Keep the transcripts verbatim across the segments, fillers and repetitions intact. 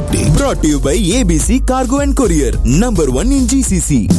update brought to you by A B C Cargo and Courier, number one in G C C.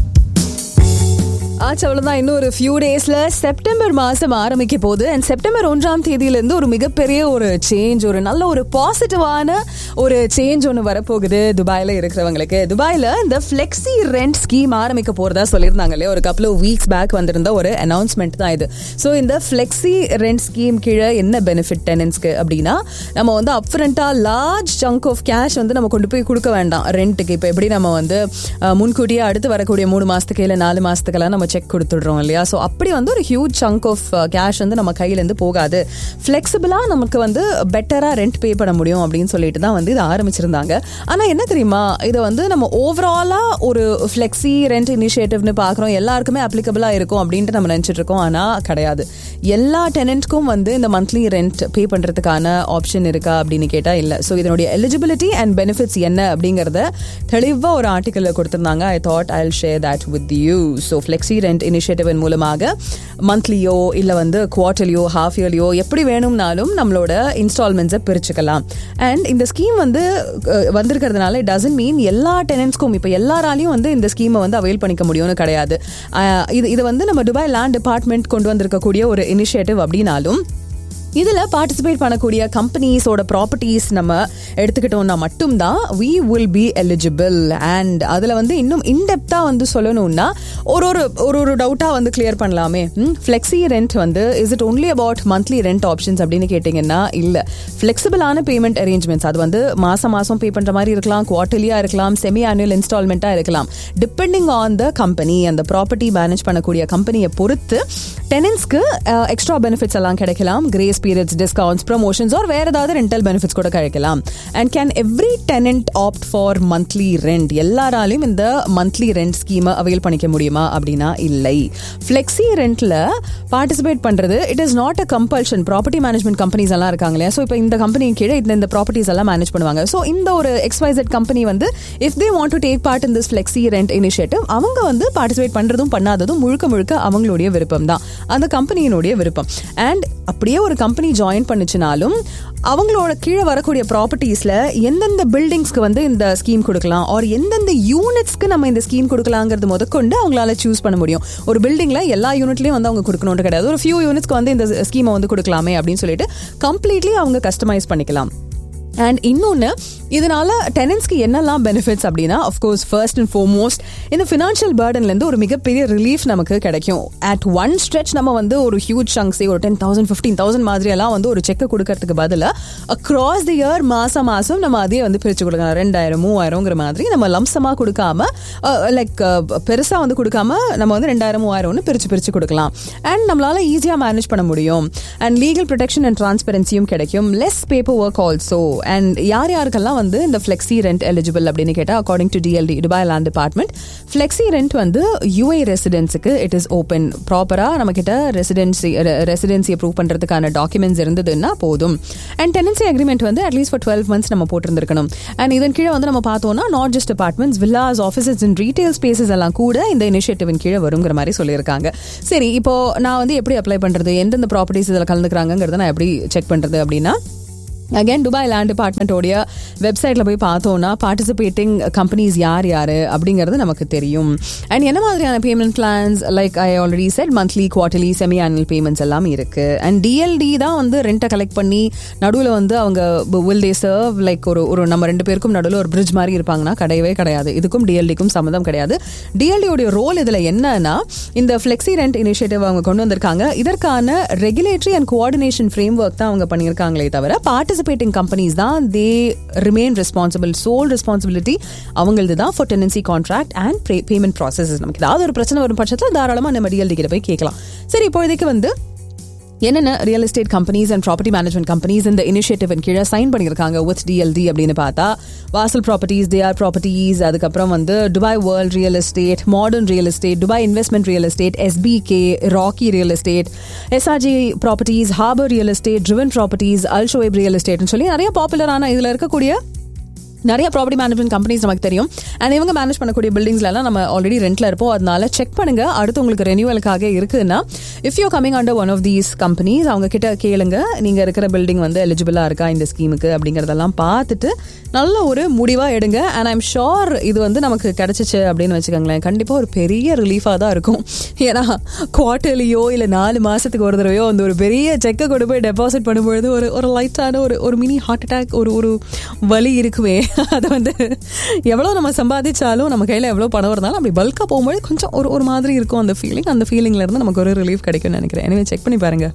ஆச்சு அவ்வளோதான். இன்னும் ஒரு few டேஸ்ல September மாசம் ஆரம்பிக்க போகுது. அண்ட் செப்டம்பர் ஒன்றாம் தேதியிலேருந்து ஒரு மிகப்பெரிய ஒரு சேஞ்ச், ஒரு நல்ல ஒரு பாசிட்டிவான ஒரு சேஞ்ச் ஒன்று வரப்போகுது துபாயில் இருக்கிறவங்களுக்கு. துபாயில் இந்த ஃப்ளெக்ஸி ரெண்ட் ஸ்கீம் ஆரம்பிக்க போறதா சொல்லியிருந்தாங்க இல்லையா, ஒரு கப்பல் ஆஃப் வீக்ஸ் பேக் வந்திருந்த ஒரு அனௌன்ஸ்மெண்ட் தான் இது. ஸோ இந்த ஃப்ளெக்ஸி ரெண்ட் ஸ்கீம் கீழே என்ன பெனிஃபிட் டெனன்ஸ்க்கு அப்படின்னா, நம்ம வந்து அப்ஃப்ரண்டா லார்ஜ் சங்க் ஆஃப் கேஷ் வந்து நம்ம கொண்டு போய் கொடுக்க வேண்டாம் ரெண்ட்டுக்கு. இப்போ எப்படி நம்ம வந்து முன்கூட்டியே அடுத்து வரக்கூடிய மூணு மாசத்துக்கு இல்லை நாலு மாசத்துக்கெல்லாம் நம்ம செக் கொடுத்துடுறோம் இல்லையா. ஸோ அப்படி வந்து ஒரு ஹியூஜ் சங்க் ஆஃப் கேஷ் வந்து நம்ம கையிலேருந்து போகாது. ஃப்ளெக்சிபிளாக நமக்கு வந்து பெட்டராக ரெண்ட் பே பண்ண முடியும் அப்படின்னு சொல்லிட்டு தான் வந்து இதை ஆரம்பிச்சிருந்தாங்க. ஆனால் என்ன தெரியுமா, இதை வந்து நம்ம ஓவராலாக ஒரு ஃப்ளெக்ஸி ரெண்ட் இனிஷியேட்டிவ்னு பார்க்குறோம், எல்லாருக்குமே அப்ளிகபிளாக இருக்கும் அப்படின்ட்டு நம்ம நினச்சிட்டு இருக்கோம். ஆனால் கிடையாது. எல்லா டெனன்ட்க்கும் வந்து இந்த மந்த்லி ரெண்ட் பே பண்ணுறதுக்கான ஆப்ஷன் இருக்கா அப்படின்னு கேட்டால் இல்லை. ஸோ இதனுடைய எலிஜிபிலிட்டி அண்ட் பெனிஃபிட்ஸ் என்ன அப்படிங்கிறத தெளிவாக ஒரு ஆர்டிக்கலில் கொடுத்துருந்தாங்க. I thought I will share that with you. So flexi rent இனிஷியேட்டிவின் மூலமாக மந்த்லியோ இல்லை வந்து குவார்டர்லியோ ஹாஃப் இயர்லியோ எப்படி வேணும்னாலும் நம்மளோட இன்ஸ்டால்மெண்ட்ஸை பிரிச்சுக்கலாம். அண்ட் இந்த ஸ்கீம் வந்து வந்திருக்கிறதுனால இட் டசன்ட் மீன் எல்லா டெனன்ட்ஸ்க்கும் இப்போ எல்லாராலையும் வந்து இந்த ஸ்கீமை வந்து அவைல் பண்ணிக்க முடியும்னு கிடையாது. இது இது வந்து நம்ம துபாய் லேண்ட் டிபார்ட்மெண்ட் கொண்டு வந்திருக்கக்கூடிய ஒரு இனிஷியேட்டிவ் அப்படின்னாலும் இதில் பார்ட்டிசிபேட் பண்ணக்கூடிய கம்பெனிஸோட ப்ராப்பர்ட்டிஸ் நம்ம எடுத்துக்கிட்டோம்னா மட்டும்தான் we will be eligible. And அதில் வந்து இன்னும் இன்டெப்த்தாக வந்து சொல்லணும்னா ஒரு ஒரு ஒரு ஒரு டவுட்டாக வந்து கிளியர் பண்ணலாமே. ஃப்ளெக்ஸி ரெண்ட் வந்து is it only about monthly rent options அப்படின்னு கேட்டிங்கன்னா இல்லை. ஃப்ளெக்சிபிளான பேமெண்ட் அரேஞ்ச்மெண்ட்ஸ், அது வந்து மாதம் மாதம் பே பண்ணுற மாதிரி இருக்கலாம், குவார்டர்லியாக இருக்கலாம், செமி ஆனுவல் இன்ஸ்டால்மெண்ட்டாக இருக்கலாம். டிபெண்டிங் ஆன் த கம்பெனி, அந்த ப்ராப்பர்ட்டி மேனேஜ் பண்ணக்கூடிய கம்பெனியை பொறுத்து டெனன்ஸ்க்கு எக்ஸ்ட்ரா பெனிஃபிட்ஸ் எல்லாம் கிடைக்கலாம். Grace periods, discounts, promotions or வேற ஏதாவது ரெண்டல் பெனிஃபிட்ஸ் கூட கிடைக்கலாம். And can every tenant opt for monthly rent? எல்லாராலையும் இந்த மந்த்லி ரெண்ட் ஸ்கீமை அவைல் பண்ணிக்க முடியுமா அப்படின்னா இல்லை. ஃப்ளெக்ஸி ரெண்ட்ல பார்ட்டிசிபேட் பண்றது it is not a compulsion. Property management companies எல்லாம் இருக்காங்க இல்லையா, ஸோ இப்போ இந்த கம்பெனி கீழே இந்த இந்த ப்ராப்பர்ட்டிஸ் எல்லாம் மேனேஜ் பண்ணுவாங்க. ஸோ இந்த ஒரு எக்ஸ்வைசெட் கம்பெனி வந்து if they want to take part in this flexi rent initiative, அவங்க வந்து பார்ட்டிசிபேட் பண்றதும் பண்ணாததும் முழுக்க முழுக்க அவங்களுடைய விருப்பம் தான், அந்த கம்பெனியினுடைய விருப்பம். அண்ட் அப்படியே ஒரு கம்பெனி ஜாயின் பண்ணிச்சுனாலும் அவங்களோட கீழே வரக்கூடிய ப்ராப்பர்ட்டிஸ்ல எந்தெந்த பில்டிங்ஸ்க்கு வந்து இந்த ஸ்கீம் கொடுக்கலாம், ஆர் எந்தெந்த யூனிட்ஸ்க்கு நம்ம இந்த ஸ்கீம் கொடுக்கலாங்கிறது முதற்கொண்டு அவங்களால சூஸ் பண்ண முடியும். ஒரு பில்டிங்ல எல்லா யூனிட்லயும் வந்து அவங்க கொடுக்கணும்னு கிடையாது. ஒரு ஃபியூ யூனிட்ஸ்க்கு வந்து இந்த ஸ்கீமை வந்து கொடுக்கலாமே அப்படின்னு சொல்லிட்டு கம்ப்ளீட்லி அவங்க கஸ்டமைஸ் பண்ணிக்கலாம். அண்ட் இன்னொன்று, இதனால டெனன்ஸ்க்கு என்னெல்லாம் பெனிஃபிட்ஸ் அப்படின்னா, அஃப்கோர்ஸ் ஃபர்ஸ்ட் அண்ட் ஃபார்மோஸ்ட் இந்த ஃபினான்ஷியல் பர்டன்லேருந்து ஒரு மிகப்பெரிய ரிலீஃப் நமக்கு கிடைக்கும். அட் ஒன் ஸ்ட்ரெச் நம்ம வந்து ஒரு ஹியூஜ் சங்க்ஸே ஒரு டென் தௌசண்ட் ஃபிஃப்டீன் தௌசண்ட் மாதிரியெல்லாம் வந்து ஒரு செக்கை கொடுக்கறதுக்கு பதிலாக அக்ராஸ் தி இயர் மாதம் மாதம் நம்ம அதே வந்து பிரித்து கொடுக்கலாம். ரெண்டாயிரம் மூவாயிரங்கிற மாதிரி நம்ம லம்சமாக கொடுக்காம, லைக் பெருசாக வந்து கொடுக்காம நம்ம வந்து ரெண்டாயிரம் மூவாயிரம்னு பிரித்து பிரித்து கொடுக்கலாம். அண்ட் நம்மளால ஈஸியாக மேனேஜ் பண்ண முடியும். அண்ட் லீகல் ப்ரொடெக்ஷன் அண்ட் டிரான்ஸ்பரன்சியும் கிடைக்கும். Less paper work also. And யார் யாருக்கெல்லாம் வந்து இந்த ஃப்ளெக்ஸி ரெண்ட் எலிஜிபிள் அப்படின்னு கேட்டால், according to TLD Dubai land department, flexi rent வந்து யூஏ ரெசிடென்ஸுக்கு இட் இஸ் ஓப்பன். ப்ராப்பராக நம்ம கிட்ட ரெசிடென்சி ரெசிடென்சியை ப்ரூவ் பண்ணுறதுக்கான டாக்குமெண்ட்ஸ் இருந்ததுன்னா போதும். அண்ட் டெனன்சி அக்ரிமெண்ட் வந்து அட்லீஸ்ட் ஃபார் டுவெல் மந்த்ஸ் நம்ம போட்டிருந்திருக்கணும். அண்ட் இதன் கீழே வந்து நம்ம பார்த்தோம்னா not just apartments, villas, offices and retail spaces எல்லாம் கூட இந்த இனிஷியேட்டிவின் கீழே வருங்கிற மாதிரி சொல்லியிருக்காங்க. சரி, இப்போ நான் வந்து எப்படி அப்ளை பண்ணுறது, எந்தெந்த ப்ராப்பர்ட்டிஸ் இதில் கலந்துக்கிறாங்கிறத நான் எப்படி செக் பண்ணுறது அப்படின்னா, அகேன் துபாய் லேண்ட் டிபார்ட்மெண்ட்டோடைய வெப்சைட்டில் போய் பார்த்தோன்னா பார்ட்டிசிபேட்டிங் கம்பெனிஸ் யார் யார் அப்படிங்கிறது நமக்கு தெரியும். அண்ட் என்ன மாதிரியான payment plans, like I already set monthly, quarterly, semi annual payments எல்லாம் இருக்குது. அண்ட் டிஎல்டி தான் வந்து ரெண்ட்டை கலெக்ட் பண்ணி நடுவில் வந்து அவங்க வில் தே சர்வ் லைக் ஒரு ஒரு நம்ம ரெண்டு பேருக்கும் நடுவில் ஒரு பிரிட்ஜ் மாதிரி இருப்பாங்கன்னா கிடையவே கிடையாது. இதுக்கும் டிஎல்டிக்கும் சம்மந்தம் கிடையாது. டிஎல்டியோடைய ரோல் இதில் என்னன்னா, இந்த ஃப்ளெக்ஸி ரெண்ட் இனிஷியேட்டிவ் அவங்க கொண்டு வந்திருக்காங்க. இதற்கான regulatory and coordination frame work தான் அவங்க பண்ணியிருக்காங்களே தவிர பார்ட்டிசிபேட் participating companies தான் they remain responsible. sole responsibility அவங்களது தான் for tenancy contract and payment processes. நமக்கு ஏதாவது ஒரு பிரச்சனை வரும் பட்சத்தில் தாராளமாக நம்ம டிஎல்டி கிட்ட போய் கேட்கலாம். சரி, இப்போதைக்கு வந்து என்னென்ன real estate companies and property management companies இந்த இனிஷியேட்டிவ் கீழே சைன் பண்ணியிருக்காங்க வித் டிஎல்டி அப்படின்னு பார்த்தா, வாசல் ப்ராப்பர்ட்டிஸ், தேஆர் ப்ராப்பர்ட்டிஸ், அதுக்கப்புறம் வந்து Dubai world real estate, modern real estate, Dubai investment real estate, SPK, rakhi real estate, SRG properties, harbour real estate, driven properties, அல் Shoaib real எஸ்டேட்னு சொல்லி நிறைய பாப்புலரான இதில் இருக்கக்கூடிய நிறைய ப்ராப்பர்ட்டி மேனேஜ்மெண்ட் கம்பெனிஸ் நமக்கு தெரியும். அண்ட் இவங்க மேனேஜ் பண்ணக்கூடிய பில்டிங்ஸ்லாம் நம்ம ஆல்ரெடி ரெண்ட்ல இருப்போம். அதனால செக் பண்ணுங்க. அடுத்து உங்களுக்கு ரெனியூவலுக்காக இருக்குன்னா if you coming under one of these companies, அவங்க கிட்ட கேளுங்க நீங்க இருக்கிற பில்டிங் வந்து எலிஜிபிளா இருக்கா இந்த ஸ்கீமுக்கு அப்படிங்கறதெல்லாம் பார்த்துட்டு நல்ல ஒரு முடிவா எடுங்க. அண்ட் ஐம் ஷோர் இது வந்து நமக்கு கிடைச்சிச்சு அப்படின்னு வச்சுக்கோங்களேன், கண்டிப்பா ஒரு பெரிய ரிலீஃபா தான் இருக்கும். ஏன்னா குவார்டர்லியோ இல்ல நாலு மாசத்துக்கு ஒரு தடவையோ அந்த ஒரு பெரிய செக்கை கொண்டு போய் டெபாசிட் பண்ணும்பொழுது ஒரு ஒரு லைட்டான ஒரு ஒரு மினி ஹார்ட் அட்டாக், ஒரு ஒரு வலி இருக்குவே. அதை வந்து எவ்வளோ நம்ம சம்பாதிச்சாலும் நம்ம கையில் எவ்வளோ பணம் இருந்தாலும் அப்படி பல்காக போகும்போது கொஞ்சம் ஒரு ஒரு மாதிரி இருக்கும் அந்த ஃபீலிங். அந்த ஃபீலிங்ல இருந்து நமக்கு ஒரு ரிலீஃப் கிடைக்கும்னு நினைக்கிறேன். எனவே செக் பண்ணி பாருங்க.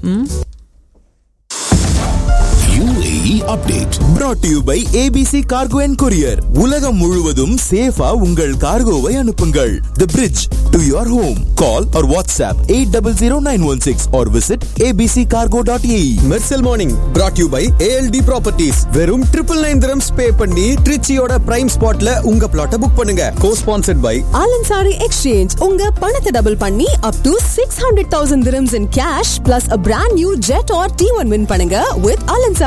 U A E update brought to you by A B C Cargo and Courier. உலகம் முழுவதும் சேஃபா உங்கள் கார்கோவை அனுப்புங்கள். The bridge to your home. Call or WhatsApp eight zero zero nine one six or visit a b c cargo dot a e. Mercel Morning brought to you by A L D Properties. வெறும் triple nine dirhams pay பண்ணி ட்ரிச்சியோட prime ஸ்பாட்ல உங்க பிளாட்டை book பண்ணுங்க. Co-sponsored by Alansari Exchange. உங்க பணத்தை double பண்ணி up to six hundred thousand dirhams in cash plus a brand new jet or T one win பண்ணுங்க with Alansari